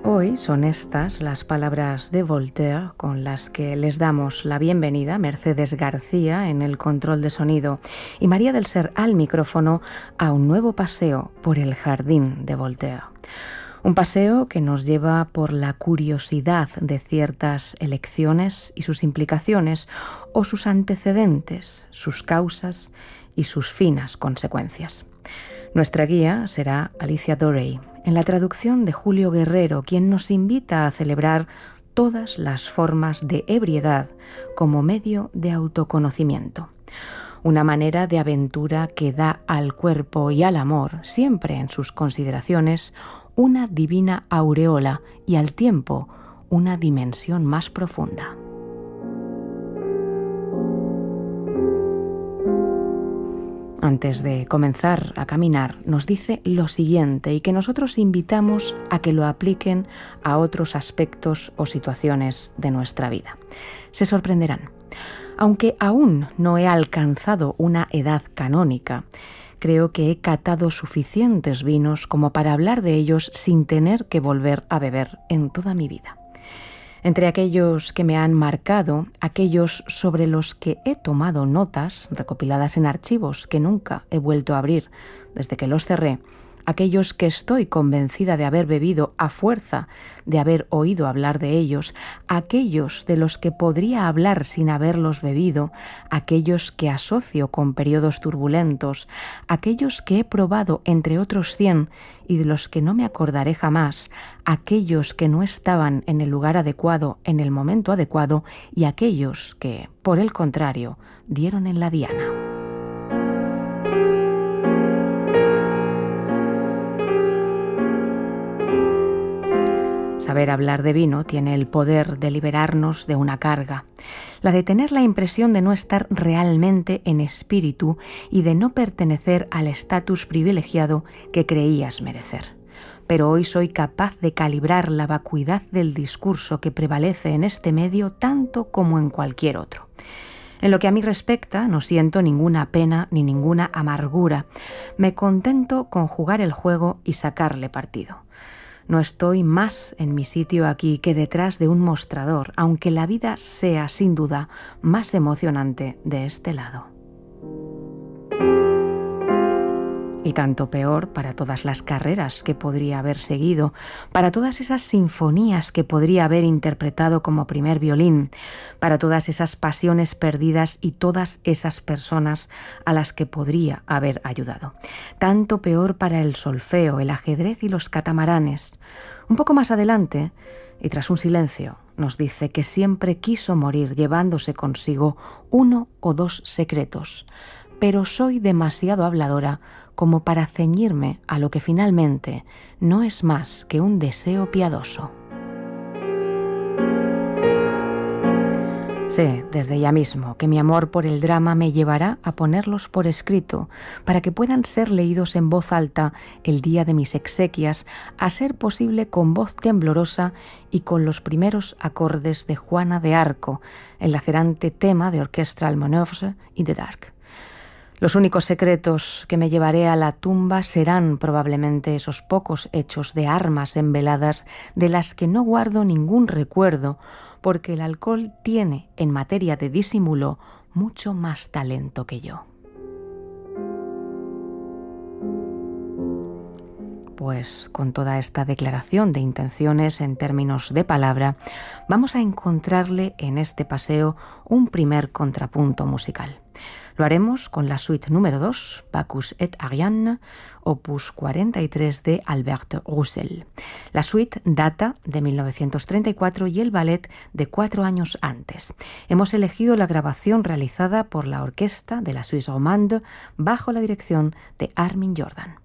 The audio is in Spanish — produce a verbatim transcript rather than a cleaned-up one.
Hoy son estas las palabras de Voltaire con las que les damos la bienvenida, Mercedes García en el control de sonido y María del Ser al micrófono, a un nuevo paseo por el jardín de Voltaire. Un paseo que nos lleva por la curiosidad de ciertas elecciones y sus implicaciones, o sus antecedentes, sus causas y sus finas consecuencias. Nuestra guía será Alicia Dorey, en la traducción de Julio Guerrero, quien nos invita a celebrar todas las formas de ebriedad como medio de autoconocimiento. Una manera de aventura que da al cuerpo y al amor, siempre en sus consideraciones, una divina aureola y al tiempo una dimensión más profunda. Antes de comenzar a caminar, nos dice lo siguiente y que nosotros invitamos a que lo apliquen a otros aspectos o situaciones de nuestra vida. Se sorprenderán. Aunque aún no he alcanzado una edad canónica, creo que he catado suficientes vinos como para hablar de ellos sin tener que volver a beber en toda mi vida. Entre aquellos que me han marcado, aquellos sobre los que he tomado notas recopiladas en archivos que nunca he vuelto a abrir desde que los cerré, aquellos que estoy convencida de haber bebido a fuerza de haber oído hablar de ellos, aquellos de los que podría hablar sin haberlos bebido, aquellos que asocio con periodos turbulentos, aquellos que he probado entre otros cien y de los que no me acordaré jamás, aquellos que no estaban en el lugar adecuado en el momento adecuado y aquellos que, por el contrario, dieron en la diana. Saber hablar de vino tiene el poder de liberarnos de una carga, la de tener la impresión de no estar realmente en espíritu y de no pertenecer al estatus privilegiado que creías merecer. Pero hoy soy capaz de calibrar la vacuidad del discurso que prevalece en este medio tanto como en cualquier otro. En lo que a mí respecta, no siento ninguna pena ni ninguna amargura. Me contento con jugar el juego y sacarle partido. No estoy más en mi sitio aquí que detrás de un mostrador, aunque la vida sea, sin duda, más emocionante de este lado. Y tanto peor para todas las carreras que podría haber seguido, para todas esas sinfonías que podría haber interpretado como primer violín, para todas esas pasiones perdidas y todas esas personas a las que podría haber ayudado. Tanto peor para el solfeo, el ajedrez y los catamaranes. Un poco más adelante, y tras un silencio, nos dice que siempre quiso morir llevándose consigo uno o dos secretos, pero soy demasiado habladora como para ceñirme a lo que finalmente no es más que un deseo piadoso. Sé desde ya mismo que mi amor por el drama me llevará a ponerlos por escrito para que puedan ser leídos en voz alta el día de mis exequias, a ser posible con voz temblorosa y con los primeros acordes de Juana de Arco, el lacerante tema de Orchestral Manoeuvres y The Dark. Los únicos secretos que me llevaré a la tumba serán probablemente esos pocos hechos de armas enveladas de las que no guardo ningún recuerdo, porque el alcohol tiene, en materia de disimulo, mucho más talento que yo. Pues con toda esta declaración de intenciones en términos de palabra, vamos a encontrarle en este paseo un primer contrapunto musical. Lo haremos con la suite número dos, Bacchus et Ariane, opus cuarenta y tres de Albert Roussel. La suite data de mil novecientos treinta y cuatro y el ballet de cuatro años antes. Hemos elegido la grabación realizada por la orquesta de la Suisse Romande bajo la dirección de Armin Jordan.